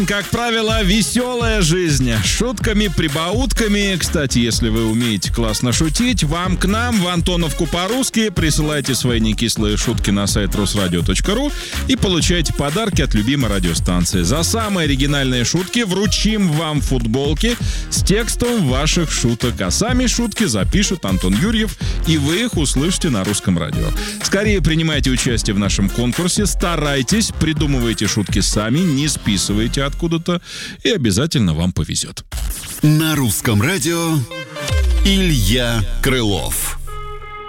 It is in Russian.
Как правило, веселая жизнь. Шутками-прибаутками. Кстати, если вы умеете классно шутить, вам к нам в Антоновку по-русски. Присылайте свои некислые шутки на сайт rusradio.ru и получайте подарки от любимой радиостанции. За самые оригинальные шутки вручим вам футболки с текстом ваших шуток. А сами шутки запишет Антон Юрьев, и вы их услышите на Русском радио. Скорее принимайте участие в нашем конкурсе, старайтесь, придумывайте шутки сами, не списывайте откуда-то, и обязательно вам повезет. На Русском радио Илья Крылов.